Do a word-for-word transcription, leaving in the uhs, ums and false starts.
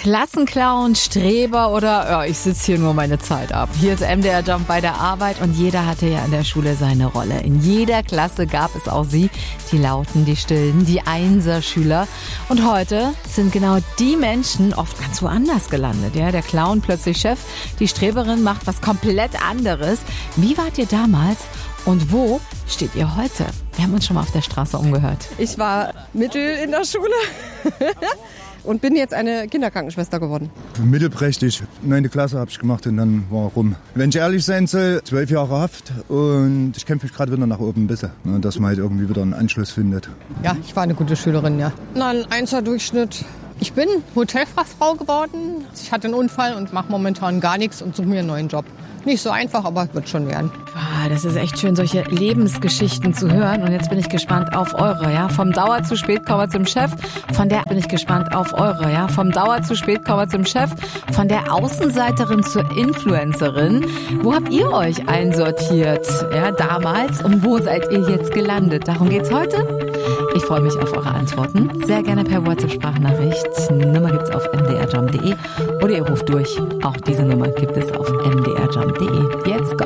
Klassenclown, Streber oder ja, ich sitze hier nur meine Zeit ab. Hier ist M D R Jump bei der Arbeit und jeder hatte ja in der Schule seine Rolle. In jeder Klasse gab es auch sie, die Lauten, die Stillen, die Einserschüler. Und heute sind genau die Menschen oft ganz woanders gelandet. Ja, der Clown plötzlich Chef, die Streberin macht was komplett anderes. Wie wart ihr damals und wo steht ihr heute? Wir haben uns schon mal auf der Straße umgehört. Ich war mittel in der Schule. Und bin jetzt eine Kinderkrankenschwester geworden. Mittelprächtig. Neunte Klasse habe ich gemacht und dann war rum. Wenn ich ehrlich sein soll, zwölf Jahre Haft und ich kämpfe mich gerade wieder nach oben ein bisschen, ne, dass man halt irgendwie wieder einen Anschluss findet. Ja, ich war eine gute Schülerin, ja. Na, ein Einser-Durchschnitt. Ich bin Hotelfachfrau geworden. Ich hatte einen Unfall und mache momentan gar nichts und suche mir einen neuen Job. Nicht so einfach, aber wird schon werden. Ah, das ist echt schön, solche Lebensgeschichten zu hören. Und jetzt bin ich gespannt auf eure, ja. Vom Dauer zu spät kommen wir zum Chef. Von der bin ich gespannt auf eure, ja. Vom Dauer zu spät kommen wir zum Chef. Von der Außenseiterin zur Influencerin. Wo habt ihr euch einsortiert, ja, damals? Und wo seid ihr jetzt gelandet? Darum geht's heute. Ich freue mich auf eure Antworten. Sehr gerne per WhatsApp-Sprachnachricht. Nummer gibt's auf m d r jump punkt d e oder ihr ruft durch. Auch diese Nummer gibt es auf m d r jump punkt d e. Jetzt